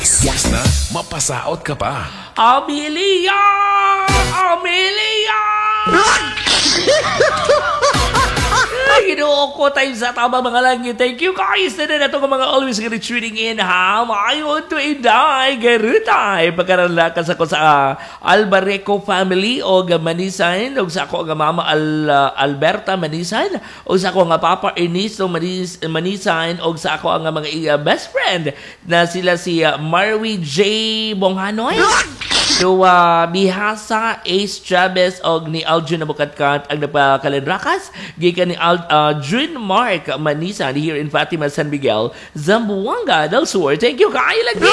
Once na, mapasaot ka pa. Amelia! Amelia! Ginoo ko tayo sa tamang mga langit. Thank you guys na na itong mga always gonna tuning in ha. Maayon to Inday Garutay. Pagkarala ka sa ko sa Albareco family o Manisan o sa ako nga mama Alberta Manisan o sa ako nga papa Ernesto Manisan o sa ako nga mga best friend na sila si Marwi J. Bonghanoy. So, Bihasa, Ace Chavez o ni Aljun Nabukatkat ang napakalanrakas. Gikan ni June Mark Manisan here in Fatima, San Miguel, Zamboanga del Sur. Thank you, kayo lagi!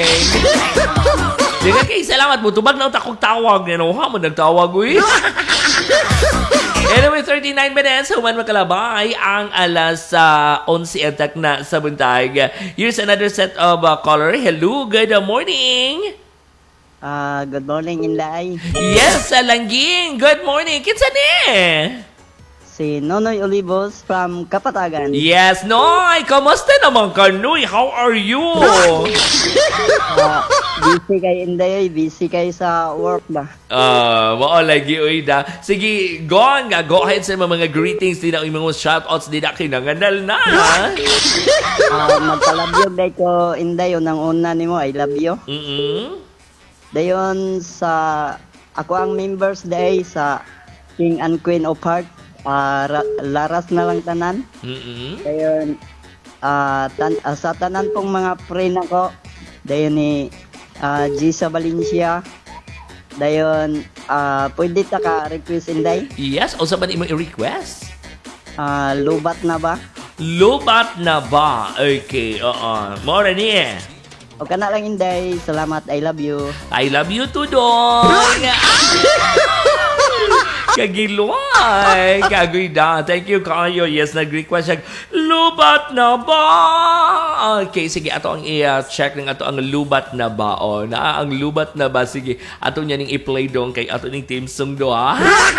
Dengan kayo, salamat mo. Tubag na ang takong tawag. Ha mo nagtawag, uy. Anyway, 39 minutes, human makalabay ang alas 11 atak na sa buntag. Here's another set of caller. Hello, good morning! Good morning, Inday. Yes, Langging. Good morning. Kinsa ni? Si Nonoy Olivos from Kapatagan. Yes, Noy. Kamusta naman ka, Noy? How are you? Busy kay Inday. Busy kay sa work ba? Mao lagi, uy da. Sige, go ahead sa mga greetings. Di na yung mga shoutouts. Di na kinanganal na. Magpalabyog day ko, Inday. Unang-una ni mo, I love you. Dayon sa ako ang members day sa King and Queen of Heart, laras na lang tanan. Dayon sa tanan pong mga friend ako, dayon ni Gisa Valencia. Dayon pwede ta ka request Inday? Yes, o sa ba imong i-request? Lubat na ba? Lubat na ba? Okay, more ni O kana lang Inday, salamat, I love you. I love you too, Dong. Kagiloy. Kagoy da. Thank you, kayo. Yes, nag-request siya. Lubat na ba? Okay, sige. Ato ang i-check ng ato ang lubat na ba. O, ang lubat na ba? Sige. Ato niya ning i-play dong kay ato ning team song do, ha?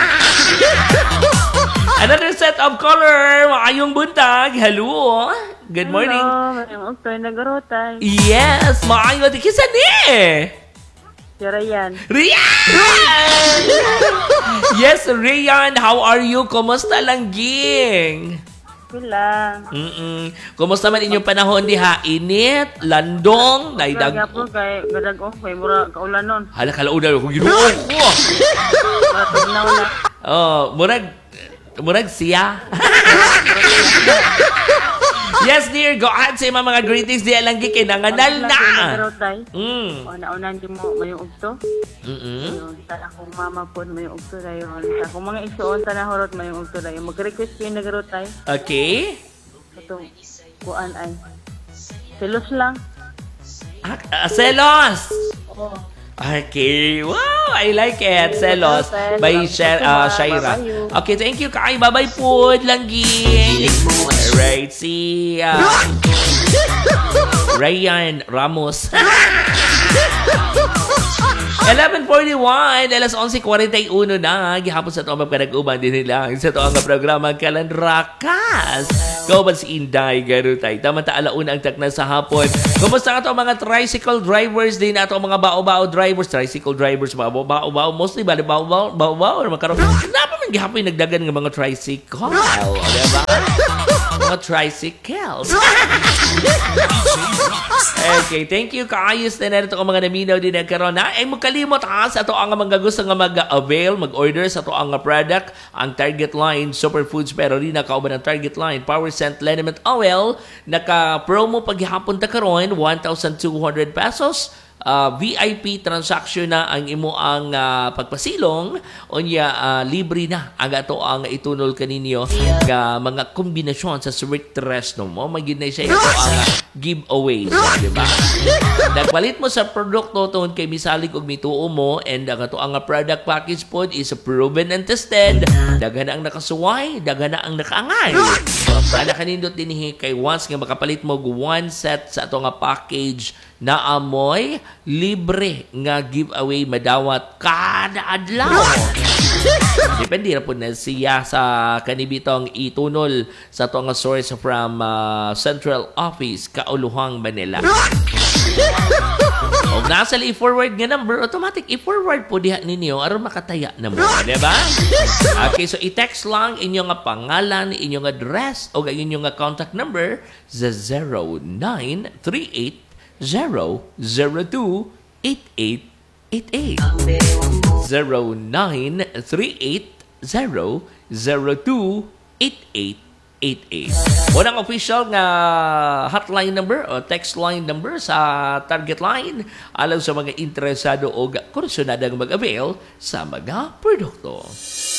Another set of color. Maayong buntag. Hello. Good morning. Hello, mayong Oktoy na garotay. Yes, maayong. Kisa ni? Si Ryan. Rian! Yes, Rian. How are you? Kumusta lang, ging? Bilang. Kumusta man inyong panahon diha? Init? Landong? Naidag? Kaya po kay gadag o. Kay mura kaulan nun. Hala, kalaunan ko. Ginoo ko. Para tugnaw na. Murag siya. Yes, dear. Go ahead sa mga greetings diya lang gikinanganal na. Una-unan di mo mayong ugto. Sa akong mama po mayong ugto dayon. Sa akong mga isuon tanahorot mayong ugto dayon. Mag-request kayo nagarotay. Okay. Itong kuan ay selos lang. Selos. Oo. Okay. Wow, I like it. Selos by Shaira. Okay, thank you, Kai. Bye-bye po, Langging. Alright, si Ryan Ramos. 11:41, alas 11:41 na. Gihapon sa ito ang mapkanag-uban din nila. Sa ito ang programa Kalanrakas. Kauban si Inday Garutay. Tama-ta alauna ang takna sa hapon. Kumusta ka ito mga tricycle drivers din na ito mga bao-bao drivers. Tricycle drivers, mga bao-bao. Mostly ba? Bao-bao. Makaroon. Dapat man gihapon yung nagdagan ng mga tricycle. Diba? Mga tricycles. Okay, thank you kaayos na narito ang mga naminaw din nagkaroon na. Ay magkalimot ha sa ito ang mga gusto nga mag-avail, mag-order sa ito ang product, ang Target Line Superfoods, pero rin nakauban ng Target Line Power Scent Liniment Oil. Naka-promo paghihapon ta karon 1,200 pesos. VIP transaction na ang imo ang pagpasilong unya libre na aga to ang itunol kaninyo nga mga kombinasyon sa Sweet Resno mo magid na siya ito ang giveaway di ba nagpalit mo sa produkto tungod kay misalig og mituo mo and ang ato ang product package pod is proven and tested daghan ang nakasuway daghan na ang nakaangay ana kanindot dinhi kay once nga makapalit mo one set sa ato nga package na amoy libre nga giveaway madawat kada adlaw. Depende na po na siya sa kanibitong itunol sa ito nga source from Central Office, Kauluhang, Manila. nasa i-forward nga number, automatic i-forward po diha ninyo aron makataya na mo, di ba? Okay, so i-text lang inyong nga pangalan, inyong address o inyong nga contact number sa 0938-002-8888. 0938-002-8888. Unang official nga hotline number o text line number sa Target Line alam sa mga interesado o kursunadang mag-avail sa mga produkto.